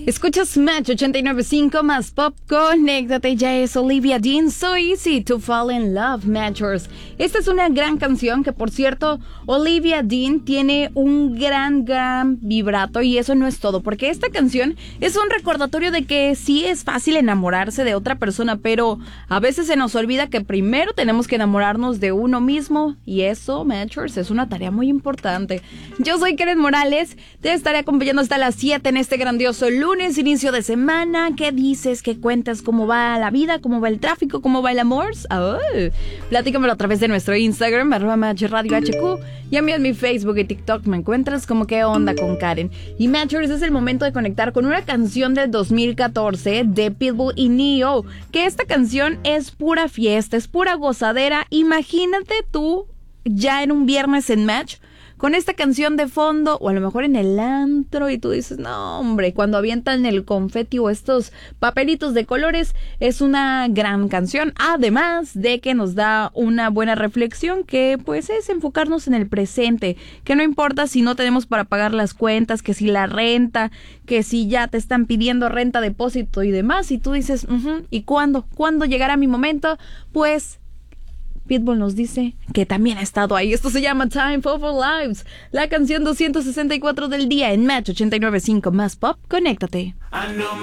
Escuchas Match 89.5 más pop, conéctate, ya es Olivia Dean, So Easy to Fall in Love, Matchers. Esta es una gran canción que, por cierto, Olivia Dean tiene un gran vibrato y eso no es todo, porque esta canción es un recordatorio de que sí es fácil enamorarse de otra persona, pero a veces se nos olvida que primero tenemos que enamorarnos de uno mismo y eso, Matchers, es una tarea muy importante. Yo soy Karen Morales, te estaré acompañando hasta las 7 en este grandioso lunes, inicio de semana. ¿Qué dices? ¿Qué cuentas? ¿Cómo va la vida? ¿Cómo va el tráfico? ¿Cómo va el amor? Oh, platícamelo a través de nuestro Instagram, @MatchRadioHQ, y a mí en mi Facebook y TikTok me encuentras como ¿Qué onda con Karen? Y Matchers, es el momento de conectar con una canción del 2014 de Pitbull y Ne-Yo, que esta canción es pura fiesta, es pura gozadera. Imagínate tú ya en un viernes en Match con esta canción de fondo, o a lo mejor en el antro, y tú dices, no hombre, cuando avientan el confeti o estos papelitos de colores, es una gran canción, además de que nos da una buena reflexión, que pues es enfocarnos en el presente, que no importa si no tenemos para pagar las cuentas, que si la renta, que si ya te están pidiendo renta, depósito y demás, y tú dices, ¿y cuándo llegará mi momento? Pues Pitbull nos dice que también ha estado ahí. Esto se llama Time for Our Lives, la canción 264 del día en Match 89.5 más pop. Conéctate.